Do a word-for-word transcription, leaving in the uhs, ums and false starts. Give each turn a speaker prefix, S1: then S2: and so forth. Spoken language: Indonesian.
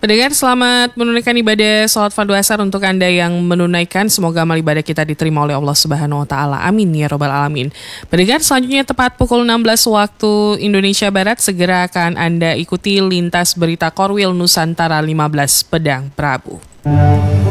S1: Pendengar, selamat menunaikan ibadah salat fardu asar untuk Anda yang menunaikan. Semoga amal ibadah kita diterima oleh Allah Subhanahu wa taala. Amin ya rabbal alamin. Pendengar, selanjutnya tepat pukul enam belas waktu Indonesia Barat segera akan Anda ikuti lintas berita Korwil Nusantara lima belas Pedang Prabu.